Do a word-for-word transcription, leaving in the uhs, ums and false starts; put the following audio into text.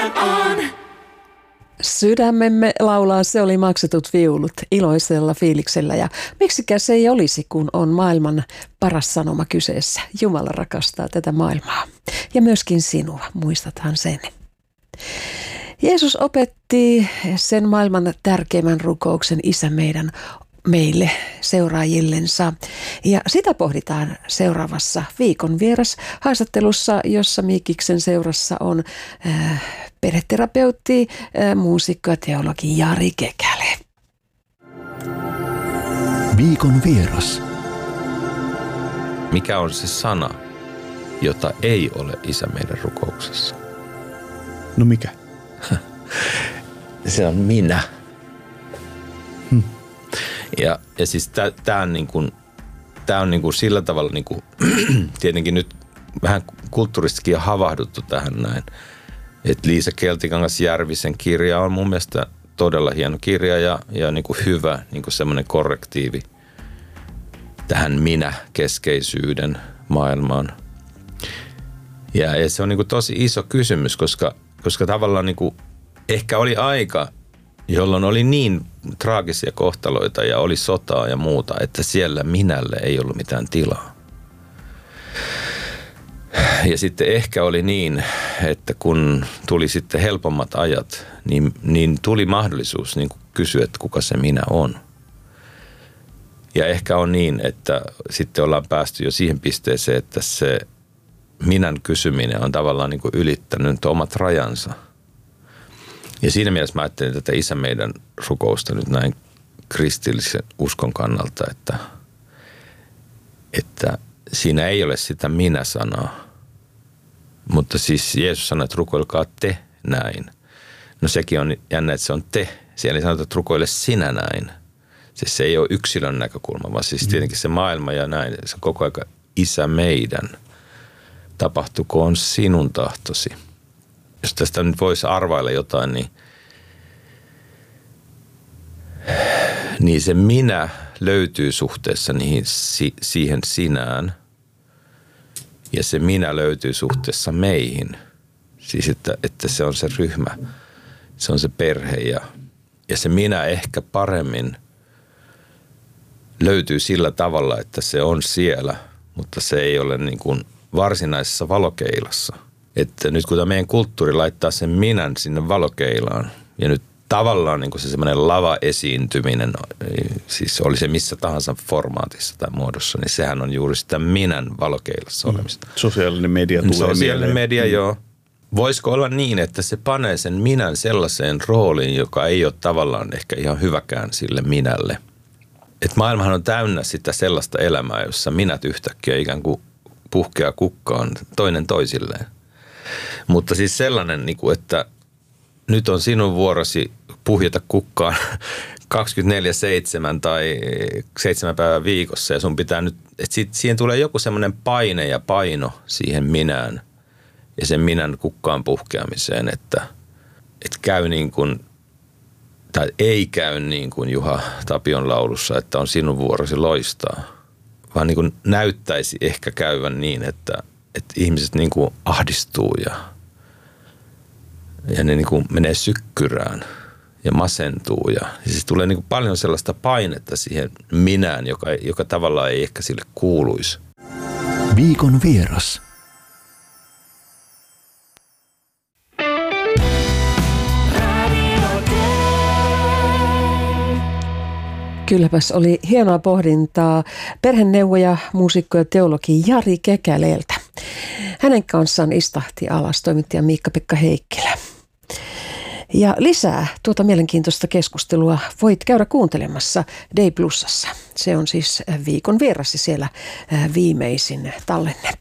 Sydämemme laulaa, se oli maksetut viulut iloisella fiiliksellä ja miksikä se ei olisi, kun on maailman paras sanoma kyseessä. Jumala rakastaa tätä maailmaa ja myöskin sinua, muistathan sen. Jeesus opetti sen maailman tärkeimmän rukouksen Isä meidän meille seuraajillensa. Ja sitä pohditaan seuraavassa viikon vieras haastattelussa, jossa Miikiksen seurassa on äh, perheterapeutti, äh, muusikko ja teologi Jari Kekäle. Viikon vieras. Mikä on se sana, jota ei ole Isä meidän rukouksessa? No mikä? Se on minä. Hmm. Ja, ja siis tämä on, niinku, tää on niinku sillä tavalla, niinku, tietenkin nyt vähän kulttuuristikin on havahduttu tähän näin. Että Liisa Keltikangas-Järvisen kirja on mun mielestä todella hieno kirja ja, ja niinku hyvä niinku semmoinen korrektiivi tähän minä-keskeisyyden maailmaan. Ja, ja se on niinku tosi iso kysymys, koska, koska tavallaan niinku, ehkä oli aika, jolloin oli niin traagisia kohtaloita ja oli sotaa ja muuta, että siellä minälle ei ollut mitään tilaa. Ja sitten ehkä oli niin, että kun tuli sitten helpommat ajat, niin, niin tuli mahdollisuus niin kuin kysyä, että kuka se minä on. Ja ehkä on niin, että sitten ollaan päästy jo siihen pisteeseen, että se minän kysyminen on tavallaan niin kuin ylittänyt omat rajansa. Ja siinä mielessä mä ajattelin tätä Isä meidän rukousta nyt näin kristillisen uskon kannalta, että, että siinä ei ole sitä minä-sanaa. Mutta siis Jeesus sanoi, että rukoilkaa te näin. No sekin on jännä, että se on te. Siellä ei sanota, että rukoile sinä näin. Siis se ei ole yksilön näkökulma, vaan siis tietenkin se maailma ja näin. Se on koko ajan Isä meidän. Tapahtukoon sinun tahtosi. Jos tästä nyt voisi arvailla jotain, niin, niin se minä löytyy suhteessa niihin, si, siihen sinään ja se minä löytyy suhteessa meihin. Siis että, että se on se ryhmä, se on se perhe ja, ja se minä ehkä paremmin löytyy sillä tavalla, että se on siellä, mutta se ei ole niin kuin varsinaisessa valokeilassa. Että nyt kun tämä meidän kulttuuri laittaa sen minän sinne valokeilaan ja nyt tavallaan niin kuin se semmoinen lava-esiintyminen, siis oli se missä tahansa formaatissa tai muodossa, niin sehän on juuri sitä minän valokeilassa olemista. Mm. Sosiaalinen media tulee Sosiaalinen mieleen. media, mm. joo. Voisiko olla niin, että se panee sen minän sellaiseen rooliin, joka ei ole tavallaan ehkä ihan hyväkään sille minälle. Että maailmahan on täynnä sitä sellaista elämää, jossa minät yhtäkkiä ikään kuin puhkeaa kukkaan toinen toisilleen. Mutta siis sellainen, että nyt on sinun vuorosi puhjeta kukkaan kaksikymmentäneljä seitsemän tai seitsemän päivän viikossa ja sun pitää nyt, että sit, siihen tulee joku semmoinen paine ja paino siihen minään ja sen minän kukkaan puhkeamiseen, että, että käy niin kuin, tai ei käy niin kuin Juha Tapion laulussa, että on sinun vuorosi loistaa, vaan niin kuin näyttäisi ehkä käyvän niin, että että ihmiset niin kuin ahdistuu ja, ja ne niin kuin menee sykkyrään ja masentuu. Ja, ja siis tulee niin kuin paljon sellaista painetta siihen minään, joka, joka tavallaan ei ehkä sille kuuluisi. Viikon vieras. Kylläpäs oli hienoa pohdintaa perheneuvoja, muusikko ja teologi Jari Kekäleeltä. Hänen kanssaan istahti alas toimittaja Miikka-Pekka Heikkilä. Ja lisää tuota mielenkiintoista keskustelua voit käydä kuuntelemassa Day Plusassa. Se on siis viikon vieras ja siellä viimeisin tallenne.